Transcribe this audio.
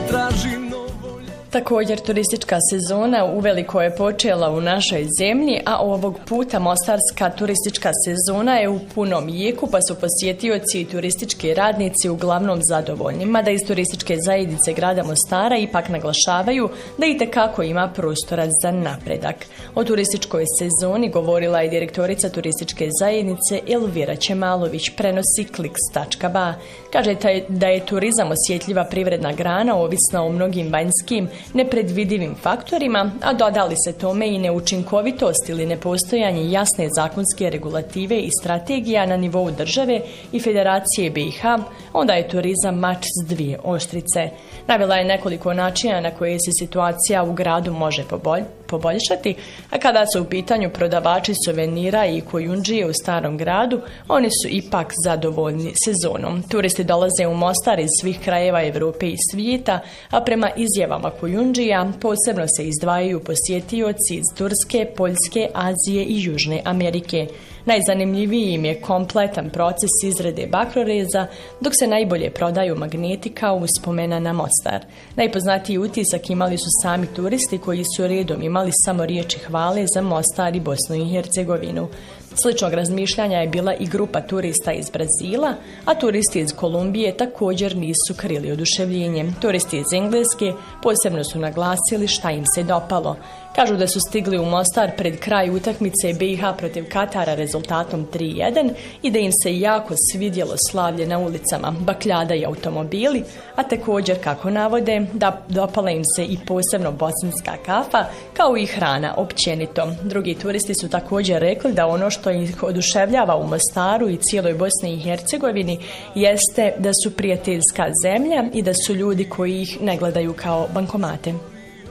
tražim. Također, turistička sezona uveliko je počela u našoj zemlji, a ovog puta mostarska turistička sezona je u punom jeku, pa su posjetioci i turistički radnici uglavnom zadovoljni. Mada iz turističke zajednice grada Mostara ipak naglašavaju da itekako ima prostora za napredak. O turističkoj sezoni govorila je direktorica turističke zajednice Elvira Čemalović, prenosi Kliks.ba. Kaže da je turizam osjetljiva privredna grana, ovisna o mnogim vanjskim nepredvidivim faktorima, a dodali se tome i neučinkovitost ili nepostojanje jasne zakonske regulative i strategija na nivou države i Federacije BiH, onda je turizam mač s dvije oštrice. Navela je nekoliko načina na koje se situacija u gradu može poboljšati, a kada su u pitanju prodavači suvenira i kojundžije u starom gradu, oni su ipak zadovoljni sezonom. Turisti dolaze u Mostar iz svih krajeva Evrope i svijeta, a prema izjavama kojundžija posebno se izdvajaju posjetioci iz Turske, Poljske, Azije i Južne Amerike. Najzanimljiviji im je kompletan proces izrade bakroreza, dok se najbolje prodaju magneti kao uspomena na Mostar. Najpoznatiji utisak imali su sami turisti koji su redom imali samo riječi hvale za Mostar i Bosnu i Hercegovinu. Sličnog razmišljanja je bila i grupa turista iz Brazila, a turisti iz Kolumbije također nisu krili oduševljenje. Turisti iz Engleske posebno su naglasili šta im se dopalo. Kažu da su stigli u Mostar pred kraj utakmice BiH protiv Katara rezultatom 3:1 i da im se jako svidjelo slavlje na ulicama, bakljada i automobili, a također, kako navode, da dopala im se i posebno bosanska kafa, kao i hrana općenito. Drugi turisti su također rekli da ono što ih oduševljava u Mostaru i cijeloj Bosni i Hercegovini jeste da su prijateljska zemlja i da su ljudi koji ih ne gledaju kao bankomate.